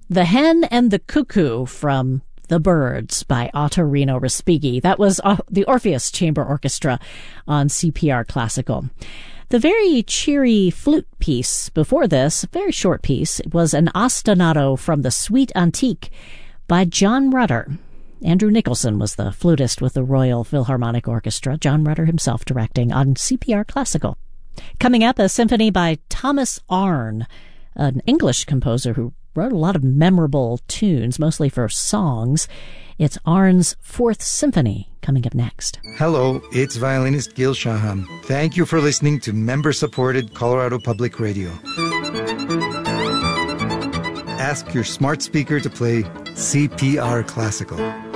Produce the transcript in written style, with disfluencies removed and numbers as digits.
The Hen and the Cuckoo from The Birds by Ottorino Respighi. That was the Orpheus Chamber Orchestra on CPR Classical. The very cheery flute piece before this, a very short piece, was an ostinato from the Suite Antique by John Rutter. Andrew Nicholson was the flutist with the Royal Philharmonic Orchestra, John Rutter himself directing on CPR Classical. Coming up, a symphony by Thomas Arne, an English composer who wrote a lot of memorable tunes, mostly for songs. It's Arne's Fourth Symphony coming up next. Hello, it's violinist Gil Shaham. Thank you for listening to member-supported Colorado Public Radio. Ask your smart speaker to play CPR Classical.